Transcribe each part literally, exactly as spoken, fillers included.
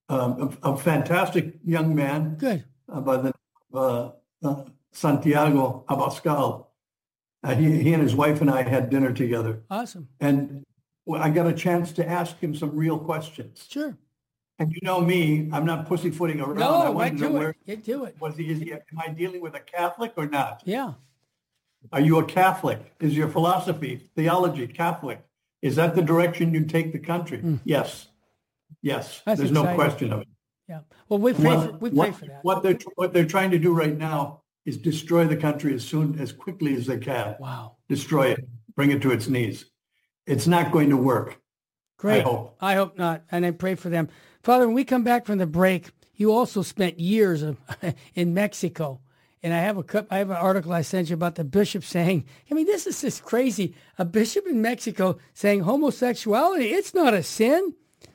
um, a, a fantastic young man. Good. Uh, by the uh, uh, Santiago Abascal. Uh, he, he and his wife and I had dinner together. Awesome. And I got a chance to ask him some real questions. Sure. And you know me, I'm not pussyfooting around. No, I right wanted to know to where, it. Get to it. was he, is he, am I dealing with a Catholic or not? Yeah. Are you a Catholic? Is your philosophy, theology, Catholic? Is that the direction you take the country? Mm. Yes. Yes. That's There's exciting. no question of it. Yeah. Well, we pray, what, for, we pray what, for that. What they're, what they're trying to do right now is destroy the country as soon, as quickly as they can. Wow. Destroy it. Bring it to its knees. It's not going to work. Great. I hope. I hope not. And I pray for them. Father, when we come back from the break, you also spent years of, in Mexico. And I have a I have an article I sent you about the bishop saying, I mean, this is just crazy. A bishop in Mexico saying homosexuality, it's not a sin.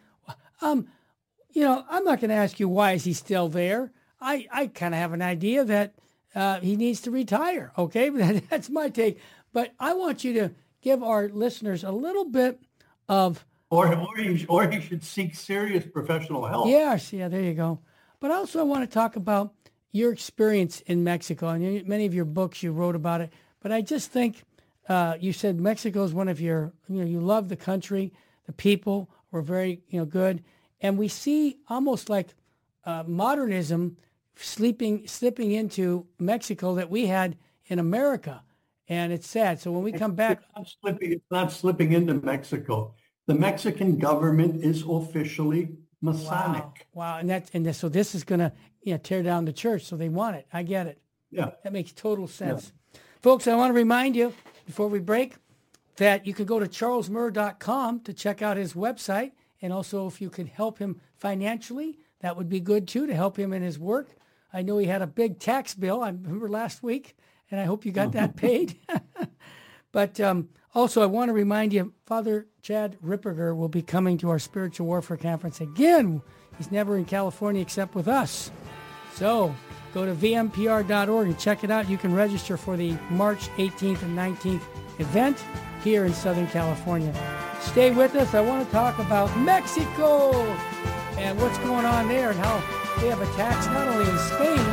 Um, you know, I'm not going to ask you why is he still there. I, I kind of have an idea that uh, he needs to retire. Okay, but that's my take. But I want you to give our listeners a little bit of... Or, or, he, or he should seek serious professional help. Yes, yeah, there you go. But also I want to talk about your experience in Mexico. And many of your books, you wrote about it. But I just think uh, you said Mexico is one of your, you know, you love the country. The people were very, you know, good. And we see almost like uh, modernism sleeping, slipping into Mexico that we had in America. And it's sad. So when we come back... It's not slipping, it's not slipping into Mexico. The Mexican government is officially Masonic. Wow. Wow. And that's, and this, so this is going to, you know, tear down the church. So they want it. I get it. Yeah. That makes total sense. Yeah. Folks, I want to remind you before we break that you can go to charles murr dot com to check out his website. And also if you could help him financially, that would be good too, to help him in his work. I know he had a big tax bill, I remember last week, and I hope you got that paid. But um, also, I want to remind you, Father Chad Ripperger will be coming to our Spiritual Warfare Conference again. He's never in California except with us. So go to v m p r dot org and check it out. You can register for the March eighteenth and nineteenth event here in Southern California. Stay with us. I want to talk about Mexico and what's going on there and how they have attacks not only in Spain,